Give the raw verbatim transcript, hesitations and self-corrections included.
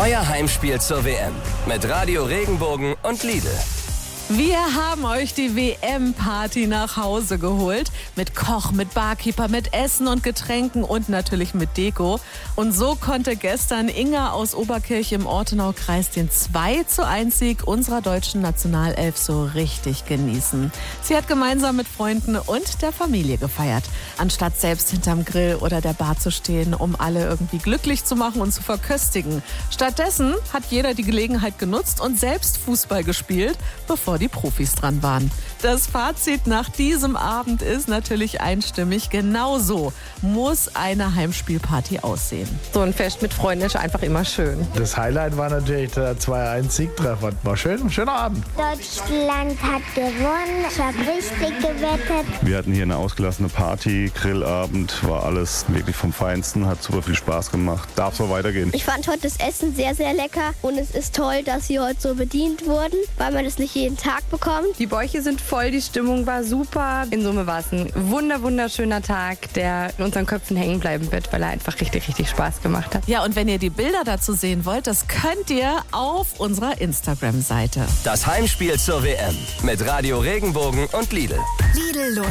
Euer Heimspiel zur W M mit Radio Regenbogen und Lidl. Wir haben euch die W M-Party nach Hause geholt. Mit Koch, mit Barkeeper, mit Essen und Getränken und natürlich mit Deko. Und so konnte gestern Inga aus Oberkirch im Ortenaukreis den zwei zu eins Sieg unserer deutschen Nationalelf so richtig genießen. Sie hat gemeinsam mit Freunden und der Familie gefeiert. Anstatt selbst hinterm Grill oder der Bar zu stehen, um alle irgendwie glücklich zu machen und zu verköstigen. Stattdessen hat jeder die Gelegenheit genutzt und selbst Fußball gespielt, bevor die Profis dran waren. Das Fazit nach diesem Abend ist natürlich einstimmig. Genauso muss eine Heimspielparty aussehen. So ein Fest mit Freunden ist einfach immer schön. Das Highlight war natürlich der zwei eins Siegtreffer. War schön, ein schöner Abend. Deutschland hat gewonnen. Ich habe richtig gewettet. Wir hatten hier eine ausgelassene Party, Grillabend, war alles wirklich vom Feinsten, hat super viel Spaß gemacht. Darf so weitergehen. Ich fand heute das Essen sehr, sehr lecker und es ist toll, dass sie heute so bedient wurden, weil man das nicht jeden Tag bekommt. Die Bäuche sind voll, die Stimmung war super. In Summe war es ein wunder, wunderschöner Tag, der in unseren Köpfen hängen bleiben wird, weil er einfach richtig, richtig Spaß gemacht hat. Ja, und wenn ihr die Bilder dazu sehen wollt, das könnt ihr auf unserer Instagram-Seite. Das Heimspiel zur W M mit Radio Regenbogen und Lidl. Lidl